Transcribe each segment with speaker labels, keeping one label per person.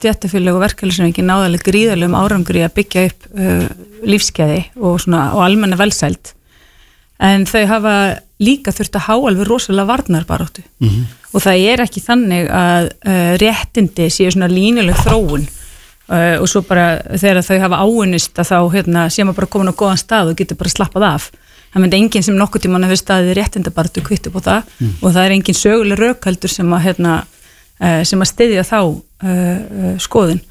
Speaker 1: stéttarfélög og verkalýðshreyfingin náðu alveg gríðarlegum árangri að byggja upp lífsgæði og almenna velsæld en þau hafa líka þurft að há alveg rosalega varnarbaráttu og það ekki þannig að réttindi séu svona línuleg þróun og svo bara þegar þau hafa áunnist að þá sé maður bara komin á góðan stað og getur bara slappað af. Það myndi enginn sem nokkuð tímann hefur staðið réttindabaráttu kvitt upp á það og það enginn söguleg rök heldur sem að styðja þá skoðun.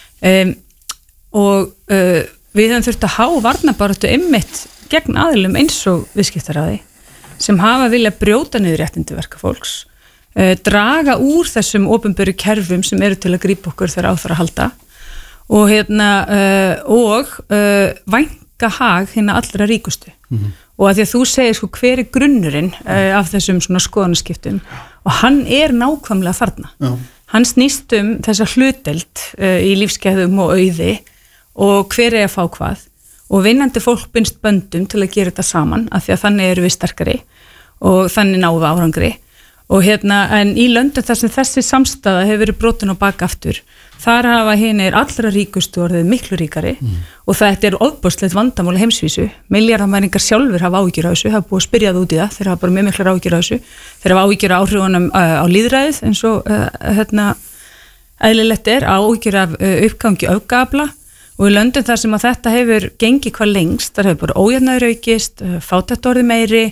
Speaker 1: Og við höfum þurft að há varnarbaráttu einmitt gegn aðilum eins og viðskiptaráði sem hafa viljað brjóta niður réttindi verkafólks, draga úr þessum opinberu kerfum sem eru til að grípa okkur þegar á þarf að halda og vænka hag hinna allra ríkustu. Og að því að þú segir sko hver grunnurinn af þessum svona skoðanaskiptum og hann nákvæmlega þarna. Já. Hann snýst þessa hlutdeild í lífsgæðum og auði og hver að fá hvað og vinnandi fólk binst böndum til að gera þetta saman af því að þannig eru við sterkari og þannig náum við árangri og en í löndum þar sem þessi samstaða hefur verið brotin á bak aftur þar hafa hinir allra ríkustu orðið miklu ríkari og þetta ofboðslegt vandamál á heimsvísu, milljarðamæringar sjálfur hafa áhyggjur af þessu, hafa búið að spyrja það út í það þeir hafa bara mjög miklar áhyggjur af þessu þeir hafa áhyggjur af áhrifunum á lýðræðið eins og eðlilegt áhyggjur af uppgangi öfgaafla og í löndum þar sem að þetta hefur gengið hvað lengst, þar hefur bara ójöfnuður aukist, fátækt orðið meiri,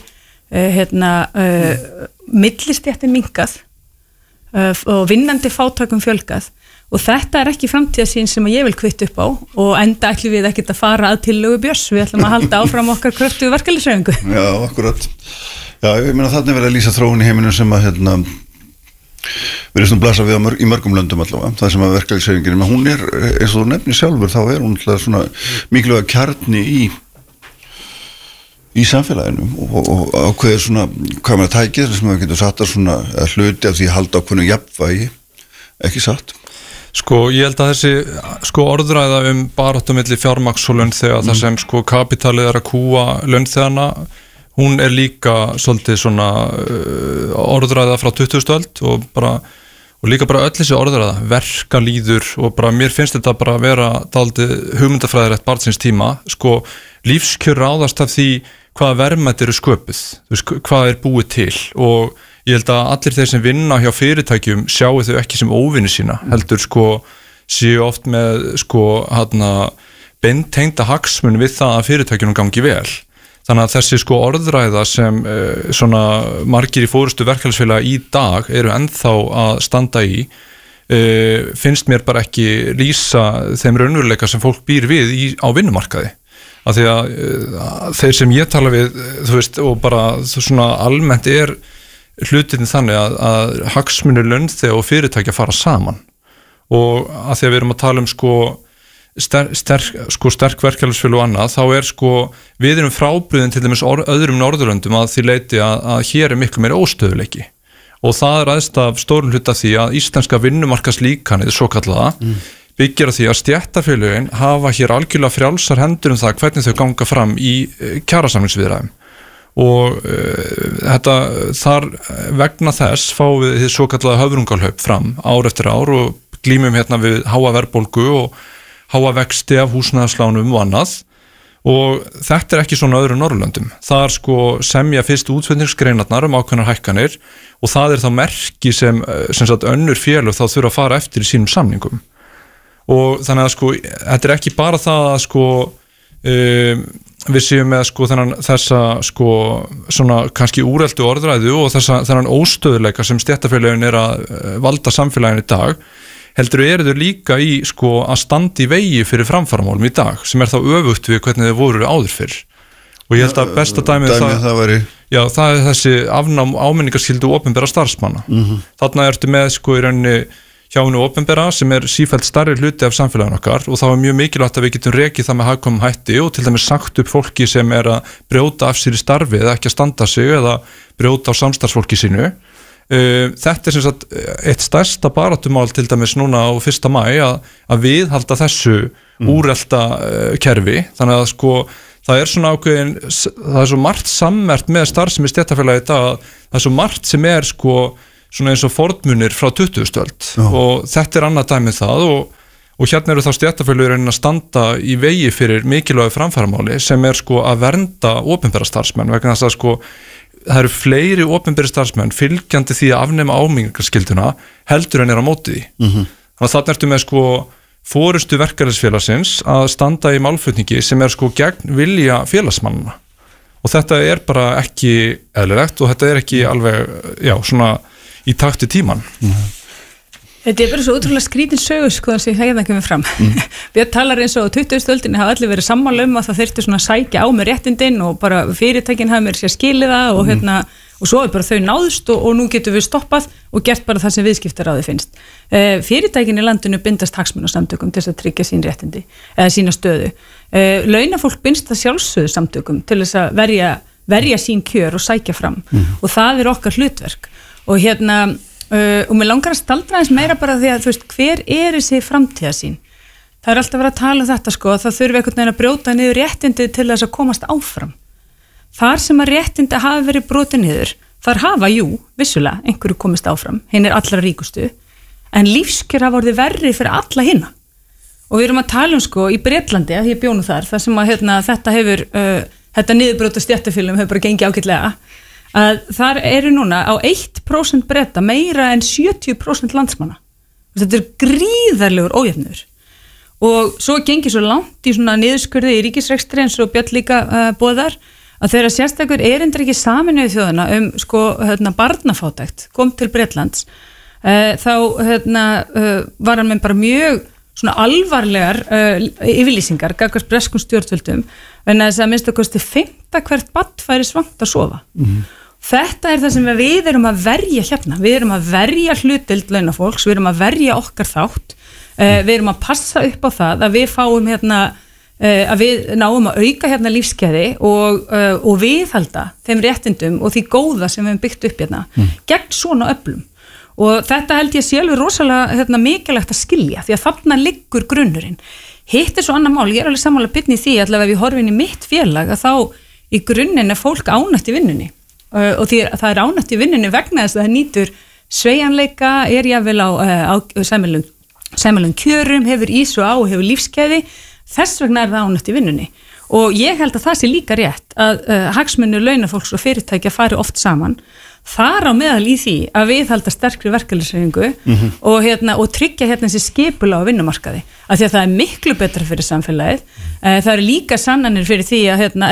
Speaker 1: millistéttin minnkað og vinnandi fátækum fjölgað og þetta ekki framtíðarsýn sem ég vil kvitta upp á og enda ætlum við ekkert að fara að tillögu Björns, við ætlum að halda áfram okkar kröftugu verkalýðshreyfingu.
Speaker 2: Já, akkurat. Já, ég meina þarna verið að lýsa þróun í heiminum sem að við erum blasa við í mörgum löndum allavega, það sem að verkalýðshreyfingin, menn hún eins og þú nefnir sjálfur, þá hún svona mikilvæga kjarni í samfélaginu og ákveðir svona, hvað maður tækið sem við getum satt að svona hluti af því að halda ákveðnu jafnvægi, ekki satt?
Speaker 3: Sko, ég held að þessi orðræða baráttu milli fjármagns og launþega, það sem kapitalið að kúa launþegana, hún líka svolítið svona orðræða frá 20. öld og líka bara öll þessi orðræða, verkalýður og bara mér finnst þetta bara að vera dálítið hugmyndafræðilegt barnsins tíma, lífskjör ráðast af því hvaða verðmæti eru sköpuð, hvað búið til og ég held að allir þeir sem vinna hjá fyrirtækjum sjáu þau ekki sem óvini sína, heldur séu oft með beintengda hagsmuni við það að fyrirtækjunum gangi vel. Þannig að þessi orðræða sem svona margir í forystu verkalýðsfélaga í dag eru ennþá að standa í finnst mér bara ekki lýsa þeim raunveruleika sem fólk býr við á vinnumarkaði. Af því að þeir sem ég tala við, þú veist, og bara svona almennt hlutin þannig að hagsmunir launþega og fyrirtækja fara saman og að því að við erum að tala sterk verkalýðsfélög og annað, þá við erum frábrugðin til dæmis öðrum Norðurlöndum að því leyti að hér miklu meiri óstöðuleiki og það ræðst af stórum hluta því að íslenska vinnumarkaðslíkanið svokallaða byggir á því að stéttarfélögin hafa hér algjörlega frjálsar hendur það hvernig þau ganga fram í kjarasamningsviðræðum og þar vegna þess fáum við því svokallaða höfrungalhaup fram ár eftir ár og glímum við háa verðbólgu og háa vexti af húsnæðislánum og annað og þetta ekki svona öðrum Norðurlöndum. Það semja fyrst útflutningsgreinarnar ákveðnar hækkanir og það þá merki sem sagt önnur félög þá þurfa að fara eftir í sínum samningum. Og þannig að þetta ekki bara það að við séum með þessa svona kannski úreltu orðræðu og þennan óstöðuleika sem stéttarfélögin að valda samfélaginu í dag heldur þau líka í að standa í vegi fyrir framfaramálum í dag sem þá öfugt við hvernig þau voru áður fyrr og ég held að besta dæmið það þessi afnám áminningarskyldu opinbera starfsmanna þarna ertu með í rauninni hjá hinu opinbera sem sífellt stærri hluti af samfélaginu okkar og það var mjög mikilvægt að við getum rekið það með hagkvæmum hætti og til dæmis sagt upp fólki sem að brjóta af sér í starfi eða ekki að standa sig eða brjóta á samstarfsfólki sínu. Þetta sem sagt eitt stærsta baráttumál til dæmis núna á 1. maí að viðhalda þessu úrelta kerfi þannig að það svona ákveðin það svo margt sammert með starfsemi stéttarfélaga í dag það svo margt sem svona eins og fornmunir frá 20. öld og þetta annað dæmi það og hérna eru þá stéttarfélög að standa í vegi fyrir mikilvægu framfaramáli sem sko að vernda opinbera starfsmenn vegna þess að sko það eru fleiri opinberi starfsmenn fylgjandi því að afnema áminningarskylduna heldur en á móti því. Þannig að þarna ertu með sko forystu verkalýðsfélagsins að standa í málflutningi sem sko gegn vilja félagsmannana og þetta bara ekki eðlilegt og þetta ekki alveg svona í takti tíman.
Speaker 1: Þetta bara svo útrúlega skrítin sögur sko þannig að það kemur fram. Við talar eins og á 20. öldinni hafa allir verið sammála að það þyrfti svona að sækja á með réttindin og bara fyrirtækin hafa mér sér skilið það og svo bara þau náðust og nú getum við stoppað og gert bara það sem viðskiptaráði finnst. Fyrirtækin í landinu bindast hagsmunasamtökum til þess að tryggja sín réttindi eða sína stöðu. Launafólk bindst að sjálfsögðu samtökum til þess að verja sín kjör og sækja fram og það okkar hlutverk og og mér langar að staldra eins meira bara því að þú veist, hver þessi framtíðarsýn? Það alltaf verið að tala þetta sko, það þurfi einhvern veginn að brjóta niður réttindi til þess að komast áfram. Þar sem að réttindi hafi verið brotið niður, þar hafa, vissulega, einhverju komist áfram, hinn allra ríkustu, en lífskjör hafa orðið verri fyrir alla hinna. Og við erum að tala sko í Bretlandi, að ég bjónu þar sem að þetta hefur, þetta niðurbrota stéttarfélögum hefur bara gengið ágætlega, að þar núna á 1% Breta meira en 70% landsmanna. Þetta gríðarlegur ójöfnuður og svo gengið svo langt í svona niðurskurði í ríkisrekstri eins og Björn líka boðar að þegar sérstakur erindreki Sameinuðu þjóðanna sko barnafátækt kom til Bretlands þá var hann með bara mjög svona alvarlegar yfirlýsingar gagnvart breskum stjórnvöldum en þess að minnst að kosti 5. hvert barn færi svangt að sofa. Þetta það sem við erum að verja hérna, við erum að verja hlutdeild launafólks, við erum að verja okkar þátt, við erum að passa upp á það að við fáum að við náum að auka lífsgæði og viðhalda þeim réttindum og því góða sem við hefum byggt upp gegn svona öflum. Og þetta held ég sjálfur rosalega mikilvægt að skilja því að þarna liggur grunnurinn. Hitt svo annað mál, ég alveg sammála Birni í því allavega ef við horfum inn í mitt félag að þá í grunninn fólk ánægt í vinnunni og því það ánægt í vinnunni vegna þess að það nýtur sveigjanleika, jafnvel á sæmilegum kjörum, hefur ís og á og hefur lífsgæði, þess vegna það ánægt í vinnunni. Og ég held að það sé líka rétt að hagsmunir launafólks og fyrirtækja fari oft saman. Þar á meðal í því að viðhalda sterkri verkalýðshreyfingu og tryggja þessi skipulag á vinnumarkaði af því að það miklu betra fyrir samfélagið. Það líka sannanir fyrir því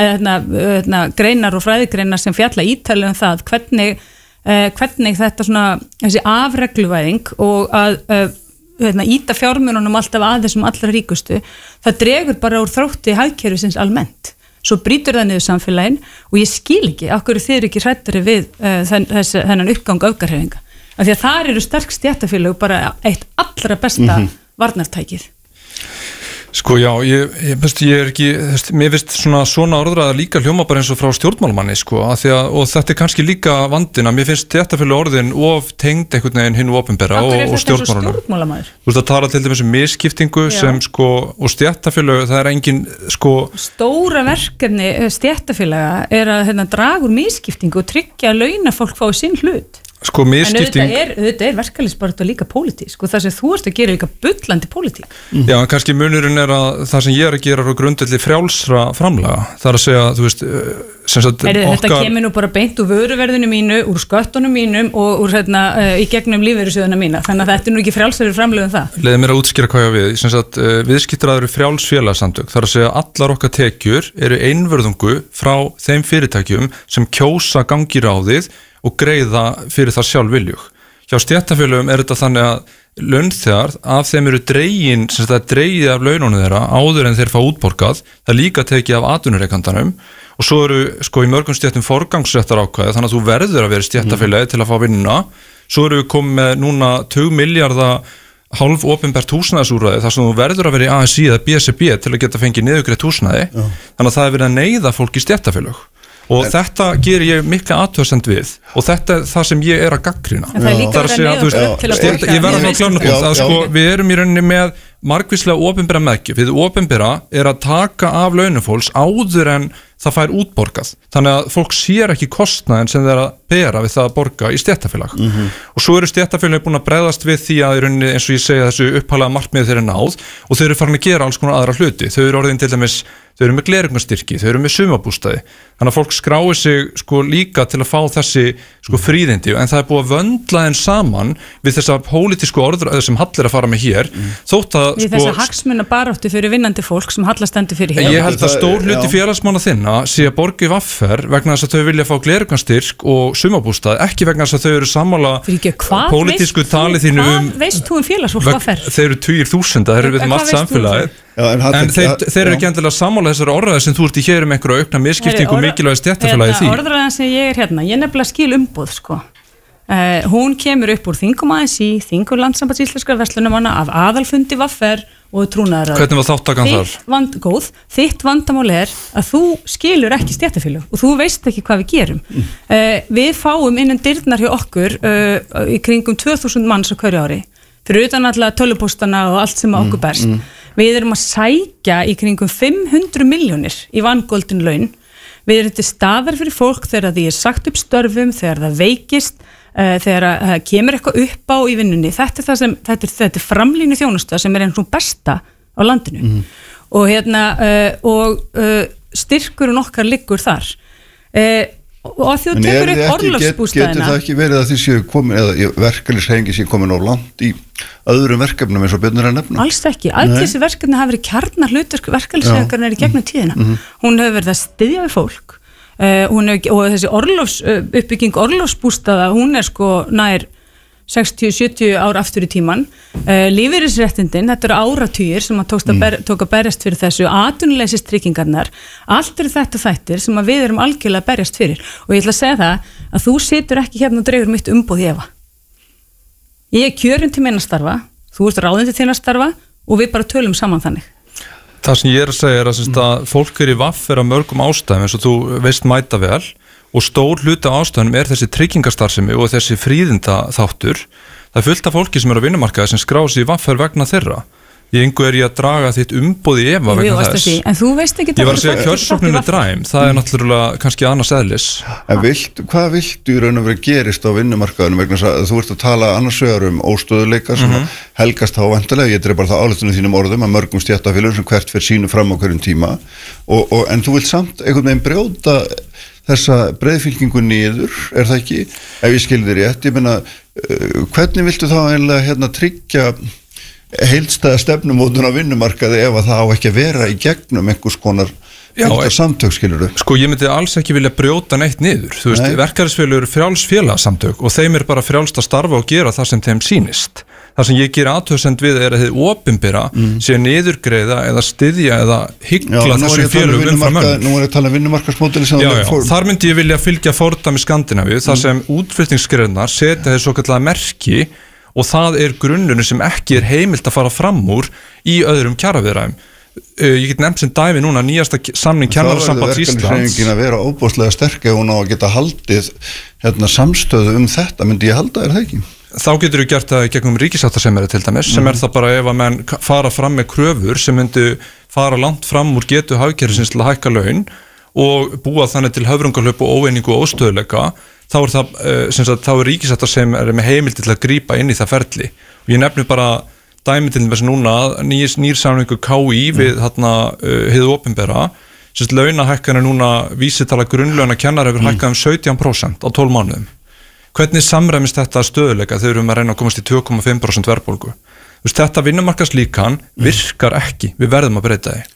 Speaker 1: að greinar og fræðigreinar sem fjalla ítarlega það hvernig þetta svona þessi afregluvæðing og að íta fjármununum alltaf að þessum allra ríkustu, það dregur bara úr þrótti hagkerfisins almennt. Svo brýtur það niður samfélagin og ég skil ekki af hverju þið ekki hræddari við þennan uppgang öfgarhreyfinga. Af því að þar eru sterk stéttarfélög bara eitt allra besta varnartækið.
Speaker 3: Sko já, ég er ekki, mér finnst svona orðræða líka hljóma bara eins og frá stjórnmálamanni sko, og þetta kannski líka vandinn að mér finnst stéttarfélög orðin of tengd einhvern veginn hinu opinbera og stjórnmálanum. Þú veist að tala til dæmis misskiptingu sem sko, og stéttarfélög, það engin sko...
Speaker 1: Stóra verkefni stéttarfélaga að draga úr misskiptingu og tryggja að launafólk fái sinn hlut.
Speaker 3: Sko misskipting...
Speaker 1: En auðvitað verkalýðsbaráttu líka pólitík, sko það sem þú ert að gera líka bullandi pólitík.
Speaker 3: Já, en kannski munurinn að það sem ég er að gera á grundvelli frjálsra framlaga, það að segja, þú veist, sem sagt
Speaker 1: Þetta kemur nú bara beint úr vöruverðinu mínu, úr sköttunum mínum og úr í gegnum lífeyrissjóðina mína, þannig að þetta nú ekki frjálsari framlögum það.
Speaker 3: Leiði mér að útskýra hvað ég við, sem sagt viðskiptaráð eru frjáls félagasamtök, það að segja allar okkar tekjur eru einvörðungu frá þeim fyrirtækjum sem kjósa gangi ráðið og greiða fyrir það sjálf viljug. Hjá stéttarfélögum þetta þannig að launþegar af þeim eru dregin, sem þetta dregið af laununum þeirra áður en þeir fá útborgað, það líka tekið af atvinnurekandanum og svo eru sko í mörgum stéttum forgangsréttar ákvæði þannig að þú verður að vera stéttarfélagi til að fá vinnuna. Svo eru við komið með núna 20 milljarða hálf opinbert húsnæðisúrræði þar sem þú verður að vera í ASI eða BSB til að geta fengið niðurgreitt húsnæði. Þannig að það verið að neyða fólk í stéttarfélög. Og þetta gerir ég mikla athugasemd við og þetta það sem ég er að gagnrýna.
Speaker 1: En það líka verið að neyða til að borga.
Speaker 3: Ég verður að klána upp það sko, við erum í rauninni með margvíslega opinbera meðgjöf. Við opinbera að taka af launafólks áður en það fær útborgað, þannig að fólk sér ekki kostnaðin sem þeir að bera við það að borga í stéttarfélag og svo eru stéttarfélagi búin að bregðast við því að í rauninni, eins og ég segja, þessu upphæðlega markmið þeir náð og þau eru farin að gera alls konar aðra hluti, þau eru orðin til dæmis, þau eru með gleraugnastyrki, þau eru með sumarbústaði, þannig að fólk skrái sig sko líka til að fá þessi sko fríðindi, en það er búið að vöndla þeim saman við þessa pólitísku orðræðu sem Hall er að fara með hér, þótt að
Speaker 1: við þessa hagsmuna baráttu fyrir vinnandi fólk sem Halla stendur fyrir hér.
Speaker 3: Ég held að stór hluti félagsmanna þinna sé að borga í vaffer vegna þess að þau vilja fá gleraugnastyrk og sumarbústað, ekki vegna þess að þau eru sammála pólitísku tali þínu
Speaker 1: veist þú félagsfólk vaffer?
Speaker 3: Þeir eru 20.000, það eru við allt samfélagið. En þeir eru ekki endilega sammála þessari orðræði sem þú ert í hér einhverju aukna misskiptingu mikilvægi stéttarfélagi því.
Speaker 1: Orðræðan sem ég hérna, ég nefnilega skil umboð sko. Hún kemur upp úr þingum ASÍ, þingum Landssambands íslenskra verslunamanna af aðalfundi vaffer og trúnaðarráði.
Speaker 3: Hvernig var þáttakan þar?
Speaker 1: Góð, þitt vandamál er að þú skilur ekki stéttarfélög og þú veist ekki hvað við gerum. Við fáum innan dyrnar hjá okkur í kringum 2000 manns á hverju ári, fyrir utan alltaf tölvupóstana og allt sem okkur berst. Við erum að sækja í kringum 500 milljónir í vangoldin laun. Við erum til staðar fyrir fólk þegar því er sagt upp störfum, þegar það veikist, þegar það kemur eitthvað upp á í vinnunni. Þetta er framlínu þjónusta sem er eins og besta á landinu. Og styrkurinn okkar liggur þar. Og að þú tekur upp orlofsbústaðina.
Speaker 2: Getur það ekki verið að þið séu komin, eða verkalýðshreyfingin séu komin á land í öðrum verkefnum eins og Björn er að nefna?
Speaker 1: Alls ekki, all þessi verkefni hafa verið kjarnar hlutverk verkalýðshreyfingarinnar í gegnum tíðina. Hún hefur verið að styðja við fólk og þessi uppbygging orlofsbústaða, hún er sko nær 60-70 ár aftur í tíman. Lífeyrisréttindin, þetta eru áratugir sem að tók að berjast fyrir þessu, atvinnuleysistryggingarnar, allt eru þetta þættir sem að við erum algjörlega að berjast fyrir og ég ætla að segja það að þú situr ekki hérna og dregur mitt umboð í efa. Ég er kjörinn til minna starfa, þú ert ráðinn til þín að starfa og við bara tölum saman þannig.
Speaker 3: Það sem ég er að segja er að fólk er í vaffer af mörgum ástæðum eins og þú veist mæta vel og stór hluti af ástæðunum er þessi tryggingastarfsemi og þessi fríðinda þáttur. Það er fullt af fólki sem eru á vinnumarkaði sem skrá sig í vaffer vegna þeirra. Í engu er ég að draga þitt umboð í efa vegna þess.
Speaker 1: En þú veist ekki
Speaker 3: ég var að segja kjörsóknin er dræm, það er náttúrulega kannski annars eðlis.
Speaker 2: En hvað viltu í raun og verið gerist á vinnumarkaðunum vegna þess að þú ert að tala annars vegar óstöðuleika sem helgast þá vantilega, ég dreif bara það áleitunum þínum orðum að mörgum stéttarfélögum sem hvert fer sínu fram á hverjum tíma en þú vilt samt einhvern veginn brjóta þessa breiðfylkingu niður, er það ekki? Ef ég skil þér rétt, ég meina hvernig viltu þá eiginlega tryggja heildstæða stefnumótun á vinnumarkaði ef að það á ekki að vera í gegnum einhvers konar samtök, skilurðu?
Speaker 3: Sko, ég myndi alls ekki vilja brjóta neitt niður. Þú veist, verkalýðsfélög eru frjáls félagasamtök og þeim er bara frjálst að starfa og gera það sem þeim sýnist. Það sem ég ger athugasemd við er að þið opinbera sé niðurgreiða eða styðja eða hyggla þessum félögum umfram önnur.
Speaker 2: Nú er ég að tala vinnummarkaðsmódeli sem
Speaker 3: þar myndi ég vilja fylgja fordæmi Skandinavíu þar sem útflutningsgreinar setja þessu svokallaða merki og það er grunnurinn sem ekki er heimilt að fara fram úr í öðrum kjaraviðræðum. Ég get nefnt sem dæmi núna nýjasta samning Kennarasambands Íslands.
Speaker 2: Það verður verkalýðshreyfingin að vera óbúslega sterk ef hún á að geta haldið samstöðu þetta, myndi ég halda það ekki?
Speaker 3: Þá getur við gert það gegnum ríkissáttasemjara til dæmis, sem er það bara ef að menn fara fram með kröfur sem myndi fara langt fram úr getu hagkerfisins til að hækka laun og búa þannig til höfrungarhlaup og óeiningu og óstöðuleika, þá er það þá er ríkissáttasemjari með heimildi til að grípa inn í það ferli. Og ég nefni bara dæmi til þess núna nýr samningur KÍ við hið opinbera, launahækkanir núna vísitala grunnlauna kennara hefur hækkað 17% á 12 mánuðum. Hvernig samræmist þetta stöðuleika þegar við erum að reyna að komast í 2,5% verðbólgu? Þetta vinnumarkaðslíkan virkar ekki, við verðum að breyta því.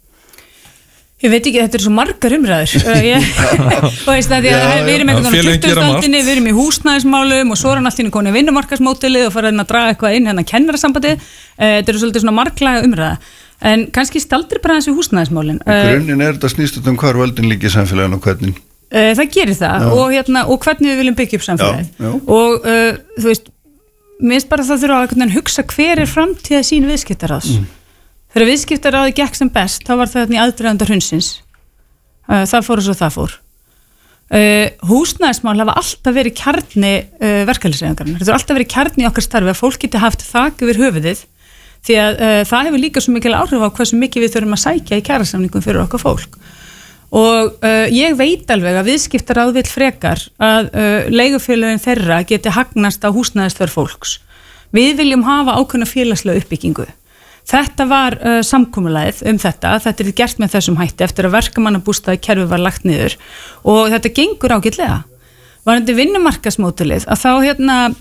Speaker 1: Ég veit ekki, þetta er svo margar umræður og veist það, við erum einhvern veginn á 20. aldinni, við erum í húsnæðismálum og svo er hann allt í konu vinnumarkaðsmódelið og fara að draga eitthvað inn kennarasambandið, þetta eru svolítið svona marglaga umræða, en kannski staldir bara þessi húsnæðismálin.
Speaker 2: Grunninn er þetta snýst hvar völdin líki í samfélaginu og hvernig?
Speaker 1: Það gerir það og hvernig við viljum byggja upp samfélagið og þú veist, mér finnst bara það þurfa að hugsa hver er framtíða sín viðskiptaráðs. Þegar viðskiptaráði gekk sem best, þá var það í aðdraganda hrunsins. Það fór og svo það fór. Húsnæðismál hafa alltaf verið kjarni verkalýðshreyfingarinnar. Þetta har alltaf verið kjarni í okkar starfi að fólk geti haft þak yfir höfuðið því að það hefur líka svo mikil áhrif á hversu mikið við þurfum að sækja í kjarasamningum fyrir okkar fólk. og ég veit alveg að viðskiptaráð vill frekar að leigufélögin þeirra geti hagnast á húsnæðisþörf fólks. Við viljum hafa ákveðna félagslega uppbyggingu. Þetta var samkomulagið þetta er gert með þessum hætti eftir að verkamannabústaða kerfi var lagt niður og þetta gengur ágætlega. Varðandi vinnumarkaðsmódelið að þá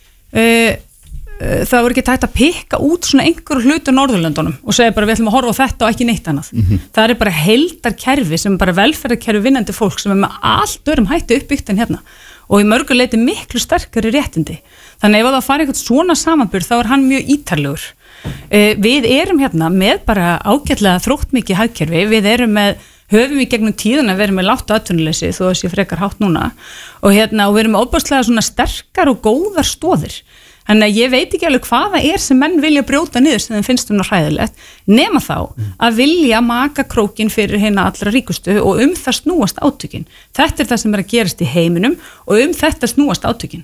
Speaker 1: það voru ekki tægt að pikka út svona einhverju hlutu á Norðurlöndunum og segja bara við ætlum að horfa á þetta og ekki neitt annað. Það er bara heildarkerfi sem bara velferðarkerfi vinnandi fólk sem með allt öðrum hætti uppbyggt en hérna og í mörgu leyti miklu sterkari réttindi. Þannig ef það fari eitthvað svona samanburð þá hann mjög ítarlegur. Við erum hérna með bara ágætlega þróttmikið hagkerfi, höfum í gegnum tíðuna verið með lágt atvinnuleysi þó að sé frekar hátt núna og við erum með óbærslega svona sterkar og góðar stoðir. Þannig að ég veit ekki alveg hvaða sem menn vilja brjóta niður sem þeim finnst hræðilegt, nema þá að vilja maka krókin fyrir hérna allra ríkustu og það snúast átökin. Þetta er það sem að gerast í heiminum og þetta snúast átökin.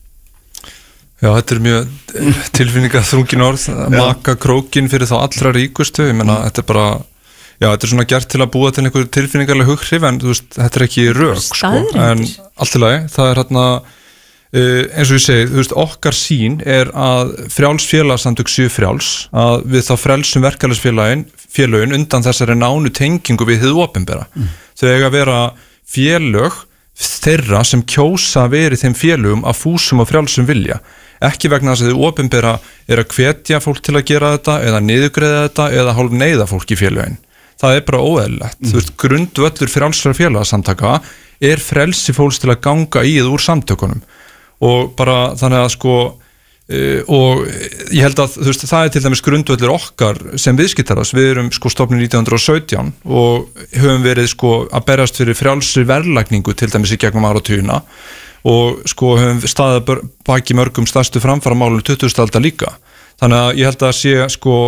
Speaker 3: Já, þetta er mjög tilfinningaþrungin orð, maka krókin fyrir þá allra ríkustu, ég meina, þetta er bara, já, þetta er svona gert til að búa til einhver tilfinningarleg hughrif, en þú veist, þetta er ekki rök, sko, en allt í lagi, það er hérna, eins og ég segi, þú veist, okkar sýn er að frjáls félagasamtök séu frjáls, að við þá frelsum verkalýðsfélögin undan þessari nánu tengingu við hið opinbera. Þau eiga að vera félög þeirra sem kjósa verið þeim félögum að fúsum og frjálsum vilja. Ekki vegna þess að þau opinbera er að hvetja fólk til að gera þetta eða niðurgreiða þetta eða hálf neyða fólk í félögin. Það er bara óeðlilegt. Þú veist, grundvöllur frjálsra félagasamtaka er frelsi fólks til að ganga í það úr samtökunum. Og bara þannig að sko og ég held að þú veist það er til dæmis grundvöllur okkar sem viðskiptaráðs, við erum sko stofnun 1917 og höfum verið sko að berjast fyrir frjálsri verðlagningu til dæmis í gegnum áratugina og sko höfum staðið baki mörgum stærstu framfaramálum 20. aldar líka, þannig að ég held að sé sko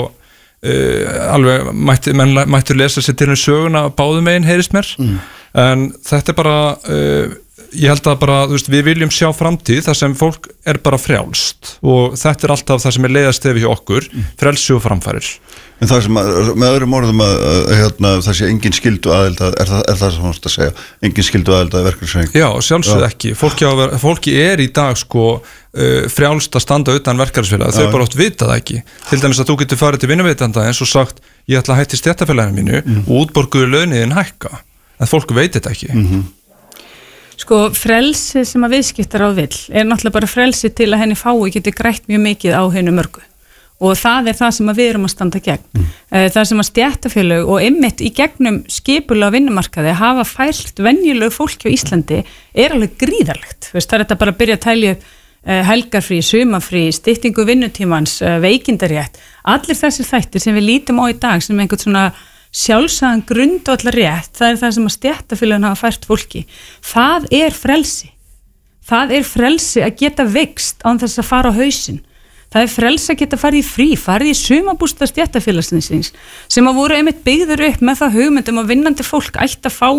Speaker 3: alveg mættur lesa sér til söguna báðum megin heyrist mér, en þetta er bara ég held að bara, þú veist, við viljum sjá framtíð þar sem fólk er bara frjálst og þetta er alltaf það sem er leiðarstefi hjá okkur, frelsi og framfærir.
Speaker 2: En það sem, með öðrum orðum að það sé engin skyldu aðild, er það sem þú veist að segja, engin skyldu aðild að verkalýðshreyfing?
Speaker 3: Já, sjálfsögðu ekki. Fólki er í dag sko frjálst að standa utan verkalýðsfélaga, þau bara oft vita það ekki. Til dæmis að þú getur farið til vinnuveitanda eins og sagt, ég ætla að hætta í stéttarfélaginu mínu og útborguðu launiðin hækka, en fólk veit þetta ekki.
Speaker 1: Sko, frelsi sem að viðskiptaráð vill er náttúrulega bara frelsi til að henni fái geti grætt mjög mikið á hennu mörgu og það er það sem að við erum að standa gegn. Það sem að stéttarfélög og einmitt í gegnum skipulega vinnumarkaði hafa fært venjulegu fólki á Íslandi er alveg gríðarlegt. Það er þetta bara að byrja að telja helgarfrí, sumarfrí, styttingu vinnutímans, veikindarétt, allir þessir þættir sem við lítum á í dag sem einhvern svona sjálfsagðan grundvallar rétt, það er það sem að stéttarfélögin hafa fært fólki. Það er frelsi. Það er frelsi að geta veikst án þess að fara á hausinn. Það er frelsi að geta farið í frí, farið í sumarbústað stéttarfélagsins sem að voru einmitt byggður upp með það hugmyndum að vinnandi fólk ætti að fá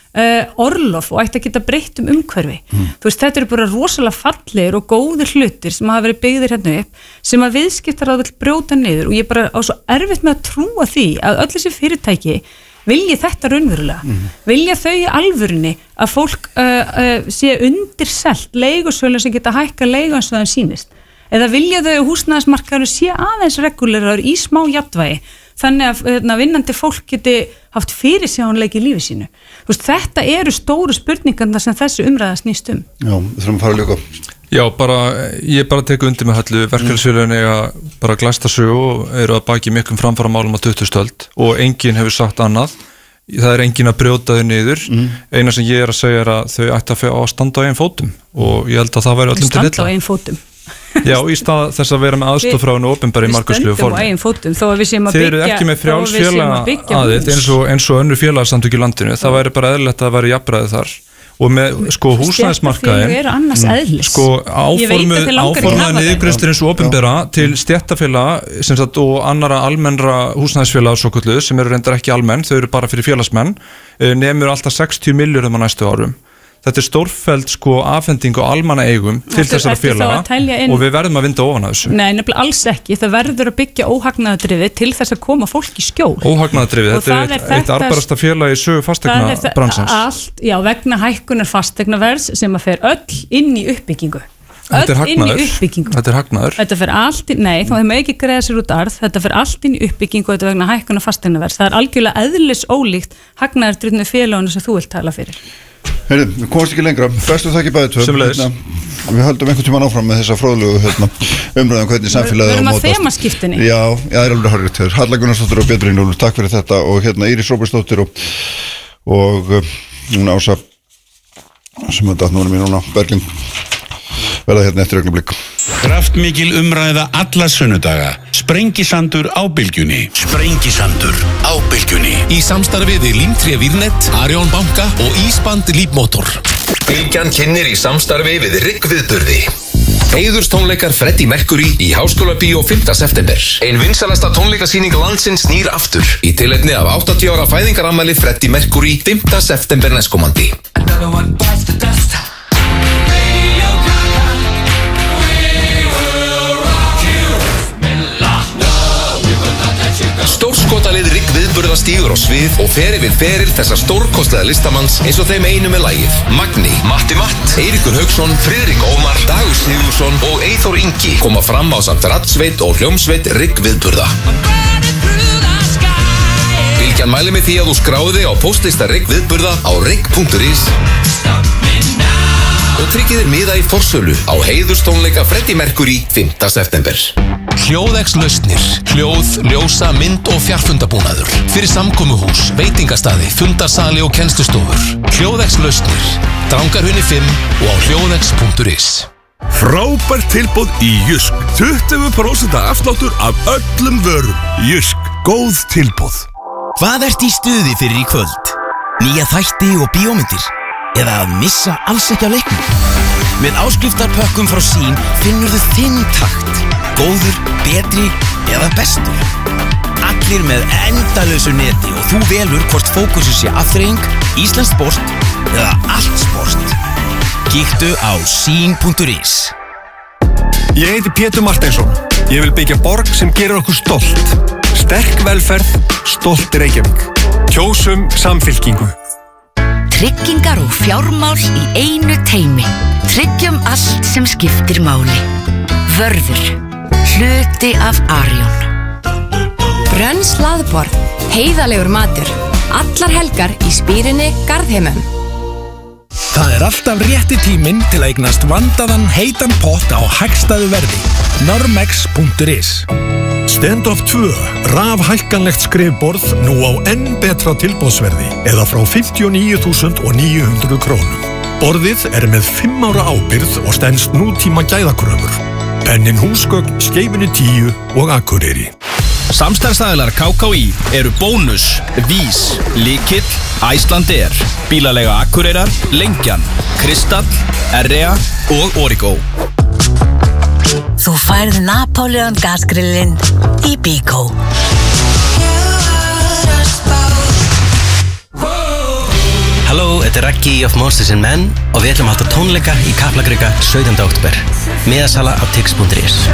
Speaker 1: orlof og ætti að geta breytt umhverfi. Þú veist, þetta eru bara rosalega fallegir og góðir hlutir sem hafa verið byggðir hérna upp sem að viðskiptaráð vill brjóta niður og ég bara á svo erfitt með að trúa því að öll þessi fyrirtæki vilji þetta raunverulega. Vilja þau í alvörunni að fólk sé undirselt leigusölu sem geta hækka leigu eins og það sýnist. Eða vilja þau að húsnæðismarkaðurinn sé aðeins regúlerar í smá jafnvægi þannig að vinnandi fólk geti haft fyrirsjáanleiki í lífi sínu. Þú veist, þetta eru stóru spurningarna sem þessi umræða snýst um.
Speaker 2: Já, við þurfum að fara líka.
Speaker 3: Já, ég bara teku undir með Höllu, verkalýðsfélögin eiga bara glæsta sögu og eru að baki miklum framfaramálum á 20. öld og enginn hefur sagt annað. Það er enginn að brjóta þau niður. Eina sem ég er að segja er að þau ætti að standa á eigin fótum og ég held að það væri öllum til
Speaker 1: standa á eigin fótum.
Speaker 3: Já, í stað þess að vera með aðstoð frá hennu opinberi í markaðslegu formi.
Speaker 1: Við stöndum á eigin fótum þó að við séum að byggja.
Speaker 3: Þeir eru ekki með frjáls félag aðild eins og önnur félagsamtök í landinu. Það væri bara eðlilegt að vera jafnræði þar. Og með sko húsnæðismarkaðin, sko áformaða niðurgreiðslur eins og opinbera til stéttarfélaga sem sagt og annara almennra húsnæðisfélaga svokölluð sem eru reyndar ekki almenn, þau eru bara fyrir félagsmenn, nemur alltaf 60 milljörðum á næstu árum. þetta stórfelld sko afhending og almanna eigum til þessara félaga og við verðum að vinda ofan að þessu.
Speaker 1: Nei, nefnilega alls ekki, það verður að byggja óhagnaðardrifið til þess að koma fólki í skjól.
Speaker 3: Óhagnaðardrifið, þetta er eitt arðbærasta félag í sögu fasteignabransans.
Speaker 1: Allt, já, vegna hækkunar fasteignaverðs sem að fer öll inn í uppbyggingu.
Speaker 3: Þetta er hagnaður.
Speaker 1: Þetta fer allt, nei, þá hefur maður ekki greiða sér út arð, þetta fer allt inn í uppbyggingu og þetta vegna hækkunar fasteignaverðs. Það er algjörlega eðlis ólíkt hagnaðardrifnu félaginu sem þú vilt tala fyrir.
Speaker 2: Heyrðu, við komast ekki lengra, bestu þakki bæði tvö. Við höldum einhvern tímann áfram með þessa fróðlegu umræðum hvernig samfélagið
Speaker 1: á mótast. Við erum að þemaskiptinni.
Speaker 2: Já, það er alveg horrið til. Halla Gunnarsdóttir og Björn Brynjólfur, takk fyrir þetta og Íris Róbertsdóttir og núna Ása sem þetta núna mér núna Berglind verða eftir augnablik.
Speaker 4: Kraftmikil umræða alla sunnudaga. Sprengisandur á Bylgjunni. Sprengisandur á Bylgjunni.
Speaker 5: Í samstarfi við Límtré Vírnet, Arion banka og Ísband Lípmotor. Bylgjan kynnir í samstarfi við Rigg viðburði. Heiðurstónleikar Freddie Mercury í Háskólabíó 5. september. Ein vinsalasta tónleikasýning landsins snýr aftur í tilefni af 80 ára fæðingarafmæli Freddie Mercury 5. september næstkomandi. Stórskotalið Rigg viðburða stígur á svið og fer yfir feril þessa stórkostlega listamanns eins og þeim einu með lagið. Magni, Matti Matt, Eiríkur Hauksson, Friðrik Ómar, Dagur Sigurðsson og Eyþór Ingi koma fram á samt raddssveit og hljómsveit Rigg viðburða. Bylgjan mælir með því að þú skráði á póstlista Rigg viðburða á rigg.is og tryggið miða í forsölu á heiðurstónleika Freddie Mercury 5. september. Hljóðex lausnir, hljóð, ljósa, mynd og fjarfundabúnaður. Fyrir samkomuhús, veitingastaði, fundarsali og kennslustofur. Hljóðex lausnir, Drangarhunni 5 og á hljóðex.is.
Speaker 6: Frábært tilboð í Jysk. 20% afsláttur af öllum vörum. Jysk, góð tilboð.
Speaker 7: Hvað ert í stuði fyrir í kvöld? Nýja þætti og bíómyndir? Eða að missa alls ekki á leiknum? Með áskriftarpökkum frá Sín finnur þú þinn takt. Góður, betri eða bestur. Allir með endalausu neti og þú velur hvort fókusu sé afþreying, íslenskt sport eða allt sport. Kíktu á sín.is.
Speaker 6: Ég heiti Pétur Marteinsson. Ég vil byggja borg sem gerir okkur stolt. Sterk velferð, stolt Reykjavík. Kjósum Samfylkingu.
Speaker 8: Tryggingar og fjármál í einu teymi. Tryggjum allt sem skiptir máli. Vörður. Hluti af Arion.
Speaker 9: Brönns hlaðborð. Heiðalegur matur. Allar helgar í Spírinni Garðheimum.
Speaker 10: Það er alltaf rétti tíminn til að eignast vandaðan heitan pott á hagstæðu verði. Normex.is.
Speaker 6: Standoff 2, rafhækkanlegt skrifborð nú á enn betra tilboðsverði eða frá 59.900 krónum. Borðið er með 5 ára ábyrgð og stenst nútíma gæðakröfur. Pennin Húsgögn, Skeifunni 10 og Akureyri.
Speaker 5: Samstarfsaðilar KKÍ eru Bónus, Vís, Lykill, Icelandair, Bílaleiga Akureyrar, Lengjan, Kristall, REA og Origo.
Speaker 8: Þú færð Napoleon gasgrillin í Bíkó.
Speaker 7: Halló, þetta er Raggi of Monsters and Men og við ætlum að halda tónleika í Kaplakrika 17. október. Miðasala á tix.is.